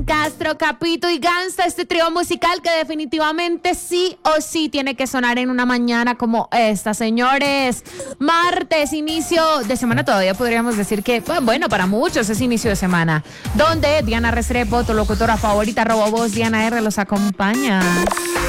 Castro, Capito y Gansta, este trío musical que definitivamente sí o sí tiene que sonar en una mañana como esta, señores. Martes, inicio de semana, todavía podríamos decir que, bueno, para muchos es inicio de semana, donde Diana Restrepo, tu locutora favorita, Robovoz, Diana R, los acompaña.